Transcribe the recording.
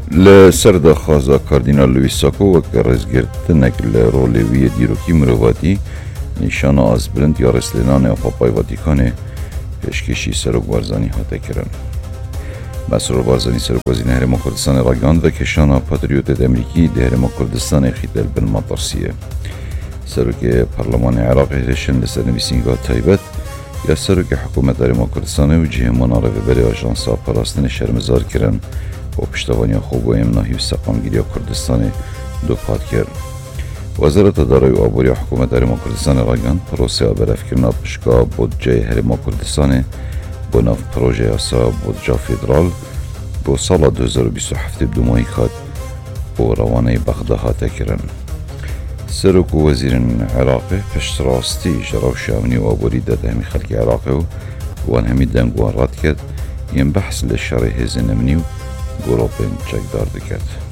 لسر دخوازا کاردینال لویس ساکو وک رزگرتنک لرولیوی دیروکی مروادی نشان از بلند یا رسلنان اپاپای واتیکانه پیشکشی سروک بارزانی هاته کرن. مسرور بارزانی سروک وزین هرما کردستان راگاند و کشان پاتریوت امریکی ده هرما کردستان خیدل بالمطرسیه. سروک پارلمان عراق هشن لسر نویسینگاه تایبت یا سروک حکومت هرما کردستان و جه مناره و بری آجانسا پراستن شرمزار کرن و پشتوانی خوب و امناهی و سقامگیری کردستان دو پاد کرد. وزارت دارای و آبوری حکومت هرما کردستان راگاند پروسه برف کرنا پشکا بودجه هرما کردستان با ناف پروژه اسا بودجه فدرال با سال 2027 بدو ماهی کات با روانه بغداد هاته کرن. سروک وزیر عراق پشت راستی جراوش امنی و آبوری داده همی خلق عراق و وان همی دنگوان رد کرد یم بحث لشاره هزین امنی و گروپین چکدار دکت.